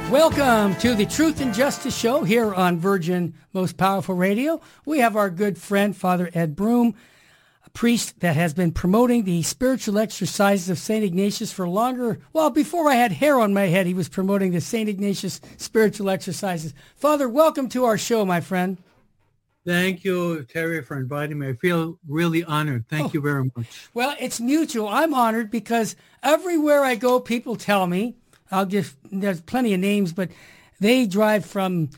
Welcome to the Truth and Justice Show here on Virgin Most Powerful Radio. We have our good friend, Father Ed Broom, a priest that has been promoting the spiritual exercises of St. Ignatius for longer. Well, before I had hair on my head, he was promoting the St. Ignatius spiritual exercises. Father, welcome to our show, my friend. Thank you, Terry, for inviting me. I feel really honored. Thank you very much. Well, it's mutual. I'm honored because everywhere I go, people tell me, there's plenty of names, but they drive from